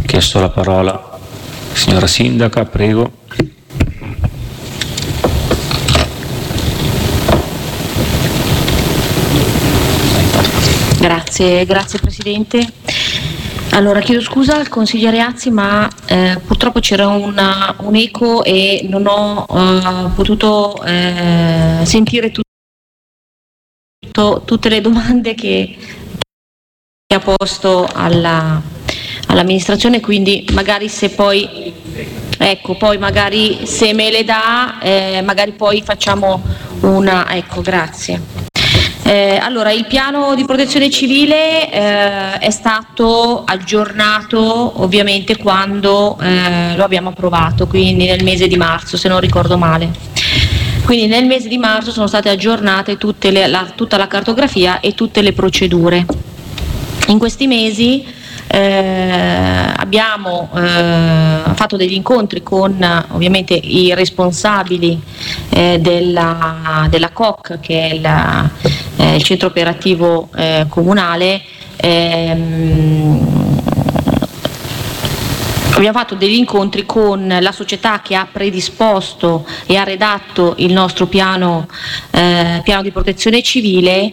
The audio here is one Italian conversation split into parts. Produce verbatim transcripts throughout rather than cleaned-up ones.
chiesto la parola. Signora Sindaca, prego. Grazie, grazie Presidente. Allora, chiedo scusa al consigliere Azzi, ma eh, purtroppo c'era una, un eco e non ho eh, potuto eh, sentire tutto, tutte le domande che, che ha posto alla, all'amministrazione, quindi magari se poi, ecco, poi magari se me le dà, eh, magari poi facciamo una, ecco, grazie. Eh, allora, il piano di protezione civile eh, è stato aggiornato ovviamente quando eh, lo abbiamo approvato, quindi nel mese di marzo, se non ricordo male. Quindi nel mese di marzo sono state aggiornate tutte le, la, tutta la cartografia e tutte le procedure. In questi mesi eh, abbiamo eh, fatto degli incontri con ovviamente i responsabili eh, della, della C O C, che è la, eh, il centro operativo eh, comunale. ehm, Abbiamo fatto degli incontri con la società che ha predisposto e ha redatto il nostro piano, eh, piano di protezione civile,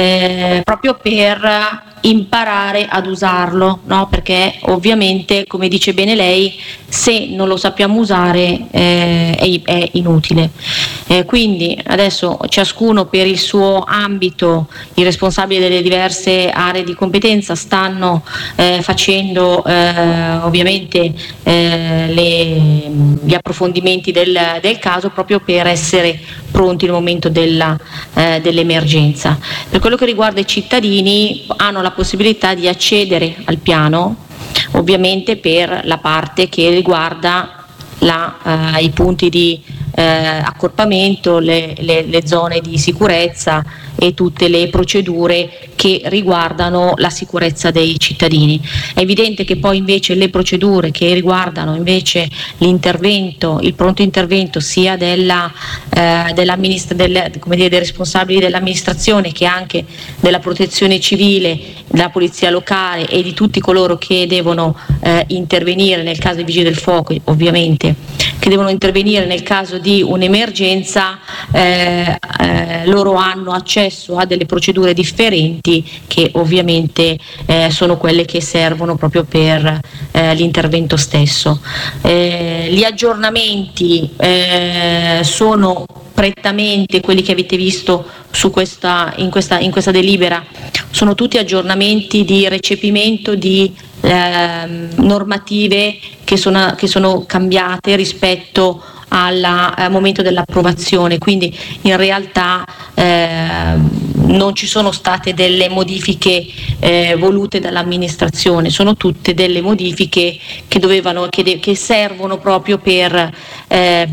eh, proprio per imparare ad usarlo, no? Perché ovviamente, come dice bene lei, se non lo sappiamo usare eh, è, è inutile. Eh, quindi adesso ciascuno per il suo ambito, i responsabili delle diverse aree di competenza stanno eh, facendo eh, ovviamente eh, le, gli approfondimenti del, del caso, proprio per essere pronti nel momento della, eh, dell'emergenza. Per quello che riguarda i cittadini, hanno la possibilità di accedere al piano, ovviamente per la parte che riguarda la, eh, i punti di eh, accorpamento, le, le, le zone di sicurezza e tutte le procedure che riguardano la sicurezza dei cittadini. È evidente che poi invece le procedure che riguardano invece l'intervento, il pronto intervento sia della, eh, dell'amministra- del, come dire, dei responsabili dell'amministrazione che anche della protezione civile, della polizia locale e di tutti coloro che devono eh, intervenire nel caso di vigili del fuoco, ovviamente, che devono intervenire nel caso di un'emergenza, eh, eh, loro hanno accesso a delle procedure differenti che ovviamente eh, sono quelle che servono proprio per eh, l'intervento stesso. Eh, gli aggiornamenti eh, sono prettamente quelli che avete visto su questa, in, questa, in questa delibera, sono tutti aggiornamenti di recepimento di eh, normative che sono, che sono cambiate rispetto alla, al momento dell'approvazione, quindi in realtà eh, non ci sono state delle modifiche eh, volute dall'amministrazione, sono tutte delle modifiche che, dovevano, che, de- che servono proprio per eh,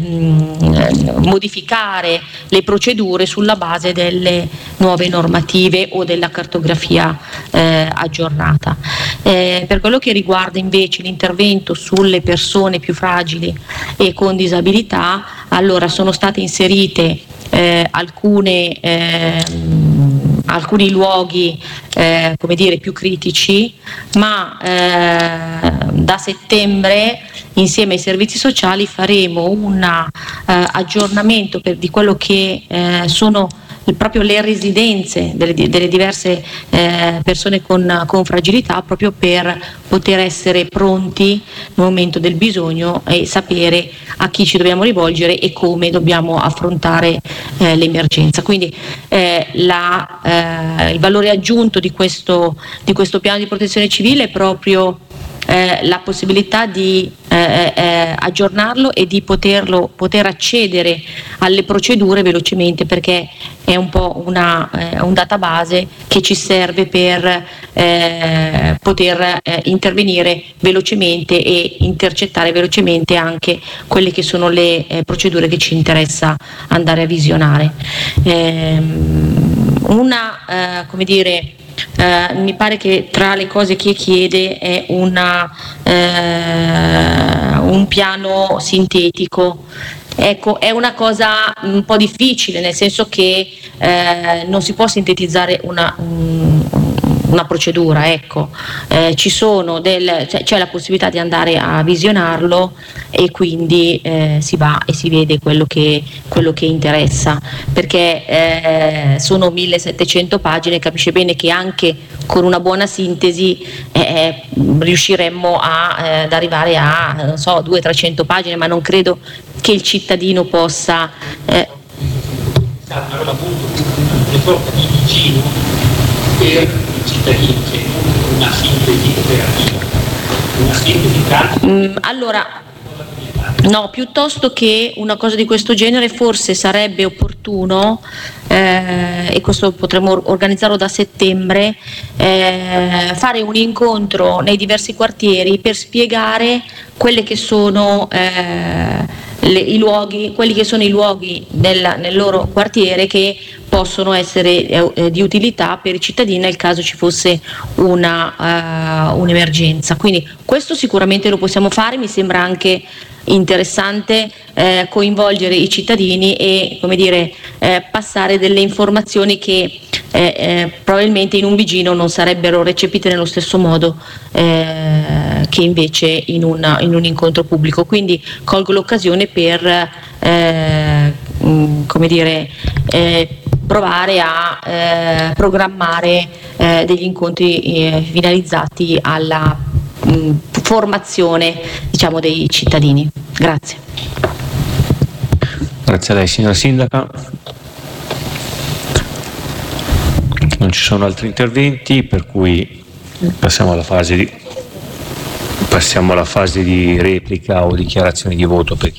modificare le procedure sulla base delle nuove normative o della cartografia eh, aggiornata. Eh, per quello che riguarda invece l'intervento sulle persone più fragili e con disabilità, allora sono state inserite eh, alcune, eh, alcuni luoghi eh, come dire, più critici, ma eh, da settembre insieme ai servizi sociali faremo un eh, aggiornamento per, di quello che eh, sono proprio le residenze delle, delle diverse eh, persone con, con fragilità, proprio per poter essere pronti nel momento del bisogno e sapere a chi ci dobbiamo rivolgere e come dobbiamo affrontare eh, l'emergenza. Quindi eh, la, eh, il valore aggiunto di questo, di questo piano di protezione civile è proprio Eh, la possibilità di eh, eh, aggiornarlo e di poterlo, poter accedere alle procedure velocemente, perché è un po' una, eh, un database che ci serve per eh, poter eh, intervenire velocemente e intercettare velocemente anche quelle che sono le eh, procedure che ci interessa andare a visionare. Ehm, una, eh, come dire, Uh, mi pare che tra le cose che chiede è una, uh, un piano sintetico. Ecco, è una cosa un po' difficile, nel senso che uh, non si può sintetizzare una, un, una procedura, ecco, eh, ci sono del, cioè, c'è la possibilità di andare a visionarlo e quindi eh, si va e si vede quello che, quello che interessa, perché eh, sono millesettecento pagine, capisce bene che anche con una buona sintesi eh, riusciremmo a, eh, ad arrivare a non so, duecento trecento pagine, ma non credo che il cittadino possa eh, aveva avuto una sorta di vicino per i cittadini, cioè una sintesi operativa, una sintesi pratica. Mm, allora, no, piuttosto che una cosa di questo genere forse sarebbe opportuno, eh, e questo potremmo organizzarlo da settembre, eh, fare un incontro nei diversi quartieri per spiegare quelle che sono eh, le, i luoghi, quelli che sono i luoghi del, nel loro quartiere che possono essere eh, di utilità per i cittadini nel caso ci fosse una, uh, un'emergenza. Quindi questo sicuramente lo possiamo fare, mi sembra anche interessante eh, coinvolgere i cittadini e, come dire, eh, passare delle informazioni che eh, eh, probabilmente in un vigino non sarebbero recepite nello stesso modo eh, che invece in, una, in un incontro pubblico. Quindi colgo l'occasione per eh, mh, come dire, eh, provare a eh, programmare eh, degli incontri eh, finalizzati alla mh, formazione, diciamo, dei cittadini. Grazie. Grazie a lei, signora Sindaca. Non ci sono altri interventi, per cui passiamo alla fase di, passiamo alla fase di replica o dichiarazione di voto per chi